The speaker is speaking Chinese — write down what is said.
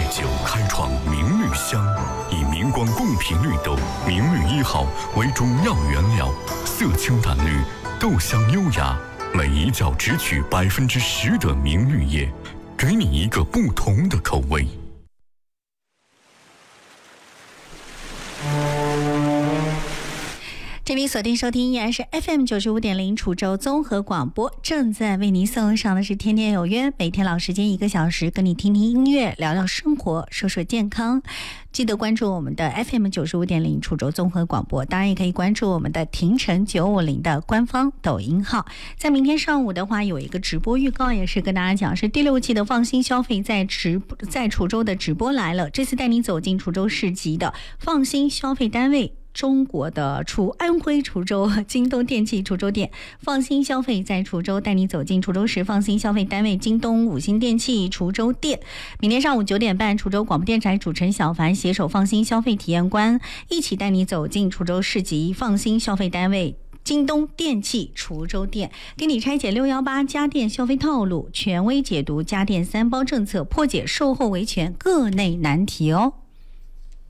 酒开创明绿香，以明光贡品绿豆明绿1号为主要原料，色清淡绿，豆香优雅，每一角只取10%的明绿叶，给你一个不同的口味。 这里锁定收听依然是 FM 95.0楚州综合广播，正在为您送上的是天天有约，每天老时间1个小时，跟你听听音乐，聊聊生活，说说健康。记得关注我们的 FM 95.0楚州综合广播，当然也可以关注我们的廷城950的官方抖音号。在明天上午的话，有一个直播预告，也是跟大家讲，是第6期的放心消费在楚州的直播来了。这次带你走进楚州市级的放心消费单位。中国的安徽滁州京东电器滁州店，放心消费在滁州，带你走进滁州市放心消费单位京东5星电器滁州店。明天上午9点半，滁州广播电台主持人小凡携手放心消费体验官，一起带你走进滁州市级放心消费单位京东电器滁州店，给你拆解618家电消费套路，权威解读家电3包政策，破解售后维权各类难题哦。